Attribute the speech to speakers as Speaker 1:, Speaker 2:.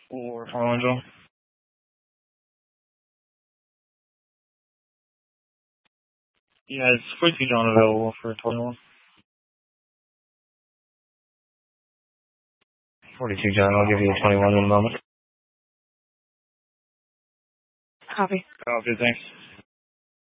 Speaker 1: Or 21 John? Yeah, it's 42 John available for 21. 42 John, I'll give you a 21 in a moment.
Speaker 2: Copy.
Speaker 1: Copy, thanks.